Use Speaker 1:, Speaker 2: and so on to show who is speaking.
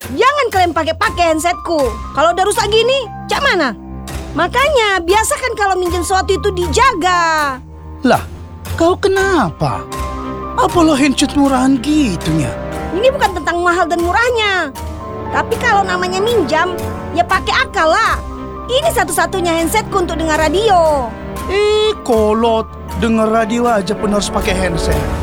Speaker 1: Jangan kalian pakai handsetku. Kalau udah rusak gini, cak mana? Makanya biasakan kalau minjem sesuatu itu dijaga.
Speaker 2: Lah, kau kenapa? Apalah handset murahan gitunya?
Speaker 1: Ini bukan tentang mahal dan murahnya. Tapi kalau namanya minjam, ya pakai akal lah. Ini satu-satunya handsetku untuk dengar radio.
Speaker 2: Kolot, denger radio aja pun harus pakai handset.